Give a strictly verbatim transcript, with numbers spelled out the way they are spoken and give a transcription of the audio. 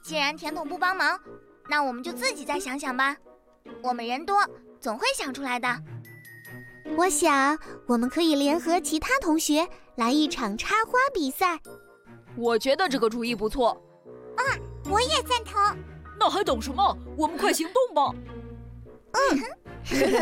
既然甜筒不帮忙，那我们就自己再想想吧。我们人多，总会想出来的。 我想，我们可以联合其他同学来一场插花比赛。 我觉得这个主意不错。 啊，我也赞同。 那还等什么？我们快行动吧！ 嗯。